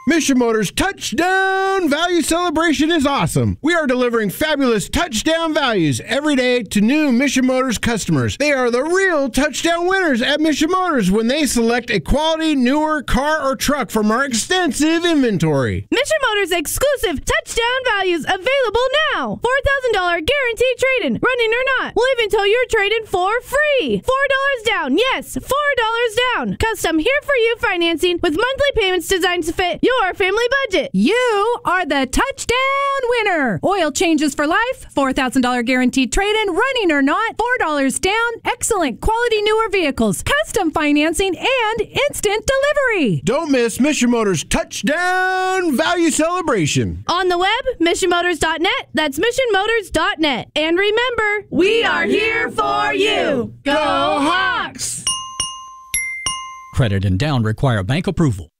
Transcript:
Mission Motors Touchdown Value Celebration is awesome. We are delivering fabulous touchdown values every day to new Mission Motors customers. They are the real touchdown winners at Mission Motors when they select a quality newer car or truck from our extensive inventory. Mission Motors exclusive touchdown values available now. $4,000 guaranteed trade-in, running or not. We'll even tow your trade-in for free. $4 down. Yes, $4 down. Custom here-for-you financing with monthly payments designed to fit your family budget. You are the touchdown winner. Oil changes for life, $4,000 guaranteed trade-in, running or not, $4 down, excellent quality newer vehicles, custom financing, and instant delivery. Don't miss Mission Motors Touchdown Value Celebration. On the web, missionmotors.net. That's missionmotors.net. And remember, we are here for you. Go Hawks! Credit and down require bank approval.